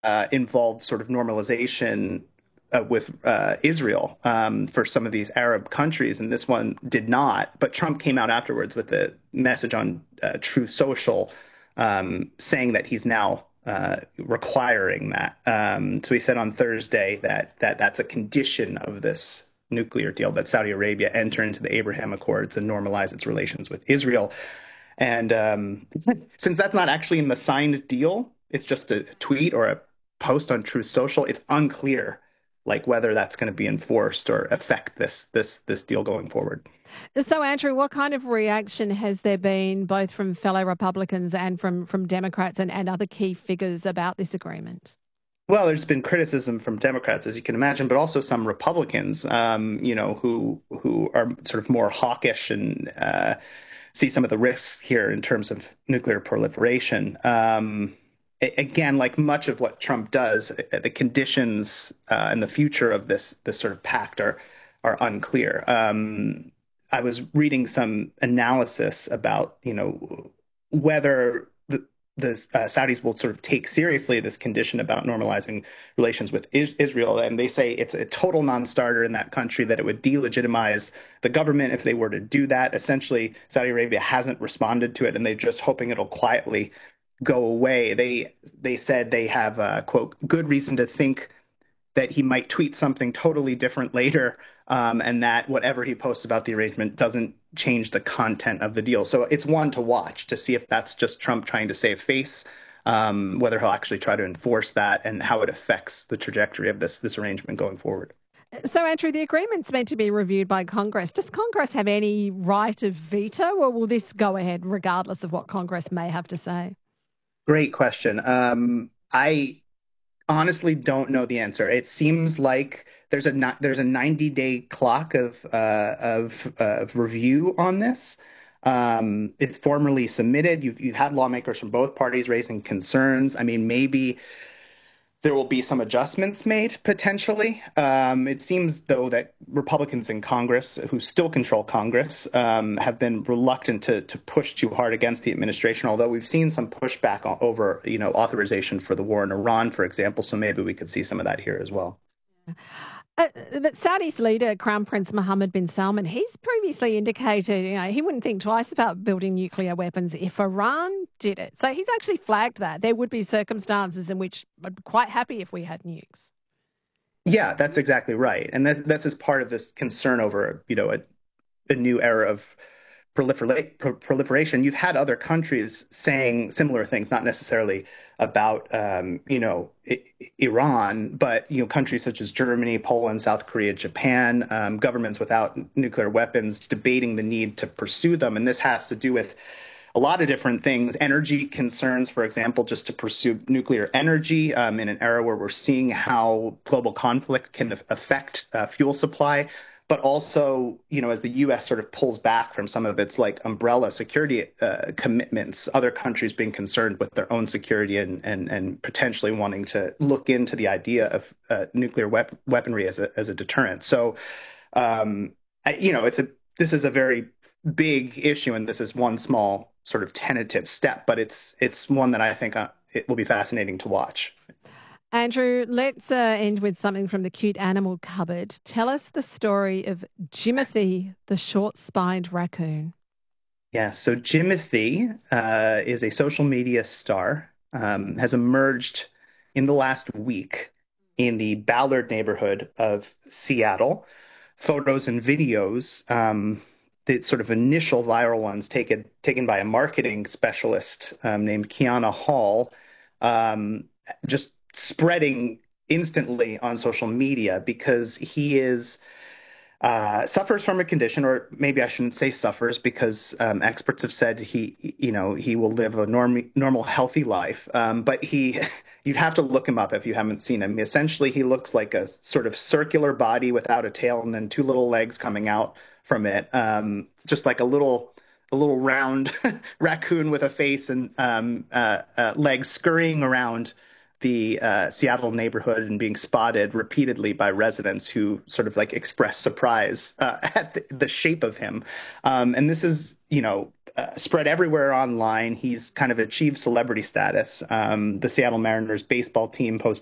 involved sort of normalization with Israel for some of these Arab countries, and this one did not. But Trump came out afterwards with a message on Truth Social saying that he's now requiring that. So he said on Thursday that that's a condition of this nuclear deal that Saudi Arabia enter into the Abraham Accords and normalize its relations with Israel. And since that's not actually in the signed deal, it's just a tweet or a post on Truth Social. It's unclear like whether that's going to be enforced or affect this deal going forward. So, Andrew, what kind of reaction has there been both from fellow Republicans and from Democrats and other key figures about this agreement? Well, there's been criticism from Democrats, as you can imagine, but also some Republicans, who are sort of more hawkish and see some of the risks here in terms of nuclear proliferation. Again, like much of what Trump does, the conditions and the future of this sort of pact are unclear. I was reading some analysis about, whether the Saudis will sort of take seriously this condition about normalizing relations with Israel. And they say it's a total non-starter in that country, that it would delegitimize the government if they were to do that. Essentially, Saudi Arabia hasn't responded to it, and they're just hoping it'll quietly go away. They said they have, quote, good reason to think that he might tweet something totally different later, and that whatever he posts about the arrangement doesn't change the content of the deal. So it's one to watch to see if that's just Trump trying to save face, whether he'll actually try to enforce that, and how it affects the trajectory of this arrangement going forward. So, Andrew, the agreement's meant to be reviewed by Congress. Does Congress have any right of veto, or will this go ahead regardless of what Congress may have to say? Great question. I honestly don't know the answer. It seems like there's a 90-day clock of review on this. It's formally submitted. You've had lawmakers from both parties raising concerns. I mean, maybe there will be some adjustments made potentially. It seems, though, that Republicans in Congress, who still control Congress, have been reluctant to push too hard against the administration, although we've seen some pushback over, authorization for the war in Iran, for example. So maybe we could see some of that here as well. But Saudi's leader, Crown Prince Mohammed bin Salman, he's previously indicated, he wouldn't think twice about building nuclear weapons if Iran did it. So he's actually flagged that there would be circumstances in which I'd be quite happy if we had nukes. Yeah, that's exactly right. And this is part of this concern over, a new era of proliferation. You've had other countries saying similar things, not necessarily about, Iran, but, countries such as Germany, Poland, South Korea, Japan, governments without nuclear weapons debating the need to pursue them. And this has to do with a lot of different things, energy concerns, for example, just to pursue nuclear energy in an era where we're seeing how global conflict can affect fuel supply. But also, as the U.S. sort of pulls back from some of its like umbrella security commitments, other countries being concerned with their own security and potentially wanting to look into the idea of nuclear weaponry as a deterrent. So, this is a very big issue, and this is one small sort of tentative step, but it's one that I think it will be fascinating to watch. Andrew, let's end with something from the cute animal cupboard. Tell us the story of Jimothy, the short-spined raccoon. Yeah, so Jimothy is a social media star, has emerged in the last week in the Ballard neighborhood of Seattle. Photos and videos, the sort of initial viral ones taken by a marketing specialist named Kiana Hall, just spreading instantly on social media because he is suffers from a condition, or maybe I shouldn't say suffers, because experts have said he will live a normal, healthy life. But you'd have to look him up if you haven't seen him. Essentially, he looks like a sort of circular body without a tail, and then two little legs coming out from it, just like a little round raccoon with a face and legs scurrying around the Seattle neighborhood and being spotted repeatedly by residents who sort of like express surprise at the shape of him. And this is, spread everywhere online. He's kind of achieved celebrity status. The Seattle Mariners baseball team posted